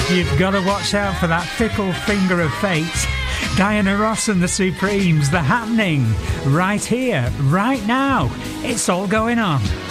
You've got to watch out for that fickle finger of fate. Diana Ross and the Supremes, The Happening, right here, right now. It's all going on.